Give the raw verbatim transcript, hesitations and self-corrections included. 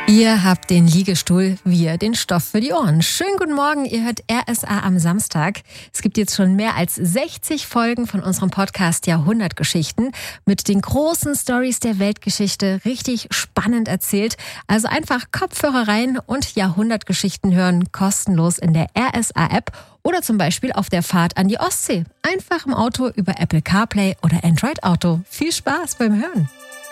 Ihr habt den Liegestuhl, wir den Stoff für die Ohren. Schönen guten Morgen, ihr hört R S A am Samstag. Es gibt jetzt schon mehr als sechzig Folgen von unserem Podcast Jahrhundertgeschichten mit den großen Stories der Weltgeschichte, richtig spannend erzählt. Also einfach Kopfhörer rein und Jahrhundertgeschichten hören, kostenlos in der R S A-App oder zum Beispiel auf der Fahrt an die Ostsee. Einfach im Auto über Apple CarPlay oder Android Auto. Viel Spaß beim Hören.